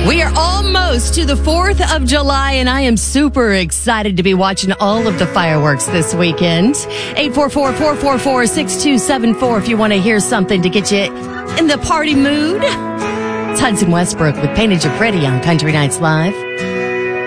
We are almost to the 4th of July, and I am super excited to be watching all of the fireworks this weekend. 844-444-6274 if you want to hear something to get you in the party mood. It's Hudson Westbrook with Painted Your Pretty on Country Nights Live.